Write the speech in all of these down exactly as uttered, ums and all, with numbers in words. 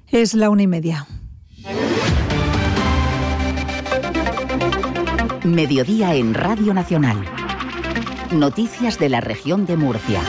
Es la una y media. Mediodía en Radio Nacional. Noticias de la región de Murcia.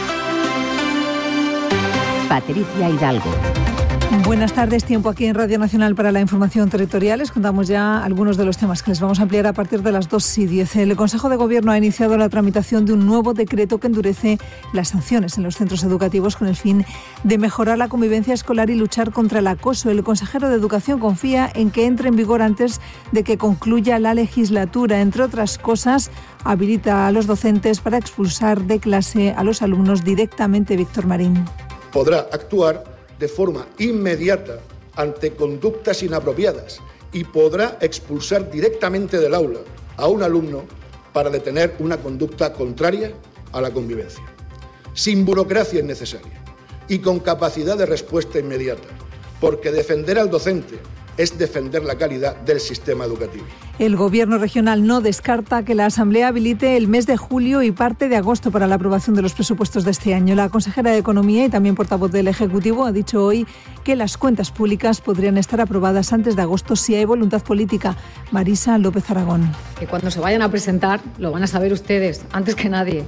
Patricia Hidalgo. Buenas tardes, tiempo aquí en Radio Nacional para la información territorial. Les contamos ya algunos de los temas que les vamos a ampliar a partir de las dos y diez. El Consejo de Gobierno ha iniciado la tramitación de un nuevo decreto que endurece las sanciones en los centros educativos con el fin de mejorar la convivencia escolar y luchar contra el acoso. El consejero de Educación confía en que entre en vigor antes de que concluya la legislatura. Entre otras cosas, habilita a los docentes para expulsar de clase a los alumnos directamente. Víctor Marín. Podrá actuar de forma inmediata ante conductas inapropiadas y podrá expulsar directamente del aula a un alumno para detener una conducta contraria a la convivencia, sin burocracia innecesaria y con capacidad de respuesta inmediata, porque defender al docente es defender la calidad del sistema educativo. El Gobierno regional no descarta que la Asamblea habilite el mes de julio y parte de agosto para la aprobación de los presupuestos de este año. La consejera de Economía y también portavoz del Ejecutivo ha dicho hoy que las cuentas públicas podrían estar aprobadas antes de agosto si hay voluntad política. Marisa López Aragón. Que cuando se vayan a presentar lo van a saber ustedes, antes que nadie.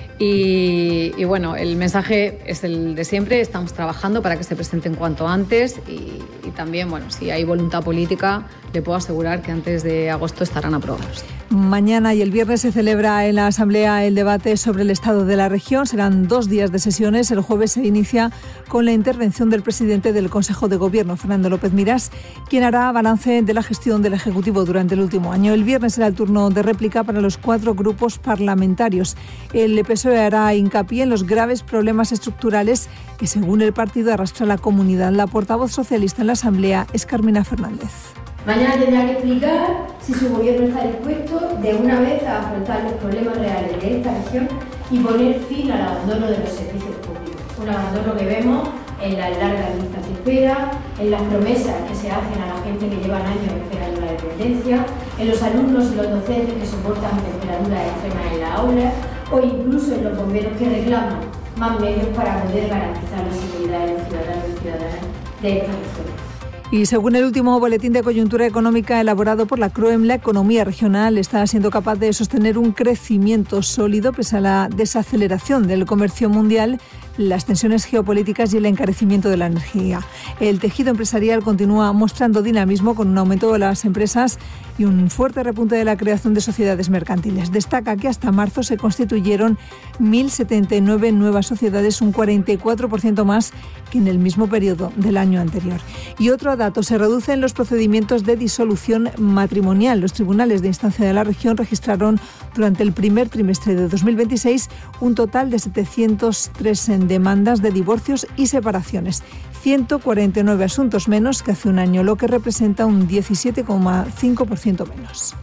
Y, y bueno, el mensaje es el de siempre, estamos trabajando para que se presenten cuanto antes y, y también, bueno, si hay voluntad política, le puedo asegurar que antes de agosto estarán aprobados. Mañana y el viernes se celebra en la Asamblea el debate sobre el estado de la región. Serán dos días de sesiones. El jueves se inicia con la intervención del presidente del Consejo de Gobierno, Fernando López Miras, quien hará balance de la gestión del Ejecutivo durante el último año. El viernes será el turno de réplica para los cuatro grupos parlamentarios. El P S O E hará hincapié en los graves problemas estructurales que, según el partido, arrastra la comunidad. La portavoz socialista en la Asamblea es Carmina Fernández. Mañana tendrá que explicar si su gobierno está dispuesto de una vez a afrontar los problemas reales de esta región y poner fin al abandono de los servicios públicos. Un abandono que vemos en las largas listas de espera, en las promesas que se hacen a la gente que llevan años esperando la dependencia, en los alumnos y los docentes que soportan temperaturas extremas en la aula o incluso en los bomberos que reclaman más medios para poder garantizar la seguridad de los ciudadanos y ciudadanas de esta región. Y según el último boletín de coyuntura económica elaborado por la CROEM, la economía regional está siendo capaz de sostener un crecimiento sólido pese a la desaceleración del comercio mundial, las tensiones geopolíticas y el encarecimiento de la energía. El tejido empresarial continúa mostrando dinamismo con un aumento de las empresas y un fuerte repunte de la creación de sociedades mercantiles. Destaca que hasta marzo se constituyeron mil setenta y nueve nuevas sociedades, un cuarenta y cuatro por ciento más que en el mismo periodo del año anterior. Y otro dato, se reducen los procedimientos de disolución matrimonial. Los tribunales de instancia de la región registraron durante el primer trimestre de dos mil veintiséis un total de setecientos tres demandas de divorcios y separaciones, ciento cuarenta y nueve asuntos menos que hace un año, lo que representa un diecisiete coma cinco por ciento menos.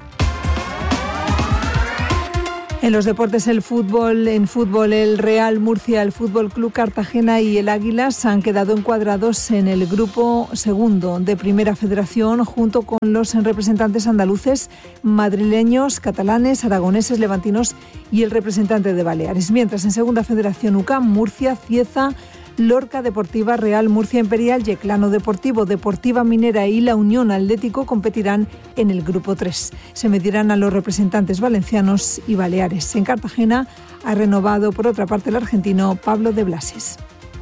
En los deportes, el fútbol, en fútbol, el Real Murcia, el Fútbol Club Cartagena y el Águilas han quedado encuadrados en el grupo segundo de Primera Federación junto con los representantes andaluces, madrileños, catalanes, aragoneses, levantinos y el representante de Baleares. Mientras en Segunda Federación, U C A M, Murcia, Cieza, Lorca Deportiva, Real Murcia Imperial, Yeclano Deportivo, Deportiva Minera y la Unión Atlético competirán en el grupo tres. Se medirán a los representantes valencianos y baleares. En Cartagena ha renovado por otra parte el argentino Pablo de Blasis.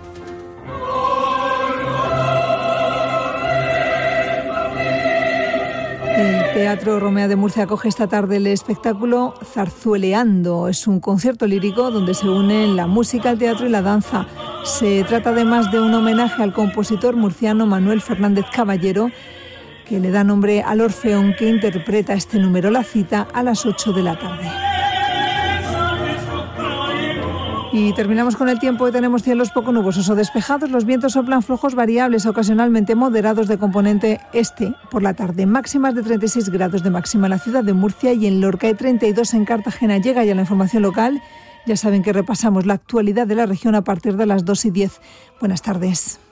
El Teatro Romea de Murcia acoge esta tarde el espectáculo Zarzueleando. Es un concierto lírico donde se unen la música, el teatro y la danza. Se trata además de un homenaje al compositor murciano Manuel Fernández Caballero, que le da nombre al Orfeón que interpreta este número. La cita a las ocho de la tarde. Y terminamos con el tiempo. Hoy tenemos cielos poco nubosos o despejados. Los vientos soplan flojos variables, ocasionalmente moderados de componente este por la tarde. Máximas de treinta y seis grados de máxima en la ciudad de Murcia y en Lorca y treinta y dos en Cartagena. Llega ya la información local. Ya saben que repasamos la actualidad de la región a partir de las dos y diez. Buenas tardes.